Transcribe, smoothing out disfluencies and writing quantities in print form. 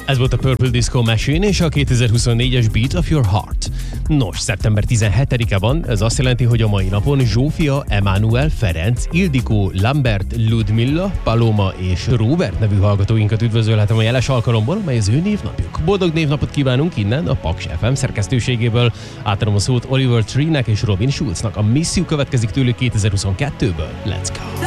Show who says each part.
Speaker 1: Ez volt a Purple Disco Machine és a 2024-es Beat of Your Heart. Nos, szeptember 17-e van, ez azt jelenti, hogy a mai napon Zsófia, Emmanuel, Ferenc, Ildikó, Lambert, Ludmilla, Paloma és Robert nevű hallgatóinkat üdvözölhetem a jeles alkalomból, mely az ő névnapjuk. Boldog névnapot kívánunk innen a Paks FM szerkesztőségéből. Átadom a szót Oliver Tree-nek és Robin Schulznak. A Miss You következik tőlük 2022-ből. Let's go!